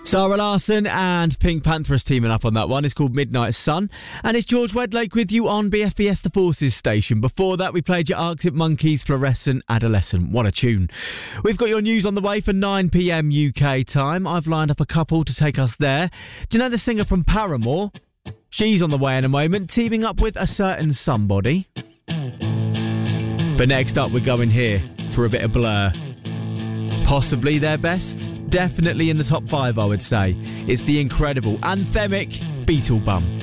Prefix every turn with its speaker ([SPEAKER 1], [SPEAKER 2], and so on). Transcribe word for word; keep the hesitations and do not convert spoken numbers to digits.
[SPEAKER 1] Sarah Larsson and Pink Panthers teaming up on that one. It's called Midnight Sun. And it's George Wedlake with you on B F Fiesta Forces station. Before that, we played your Arctic Monkeys, Fluorescent Adolescent. What a tune. We've got your news on the way for nine p.m. U K time. I've lined up a couple to take us there. Do you know the singer from Paramore? She's on the way in a moment, teaming up with a certain somebody. But next up, we're going here for a bit of Blur. Possibly their best. Definitely in the top five, I would say. It's the incredible, anthemic Beetle Bum.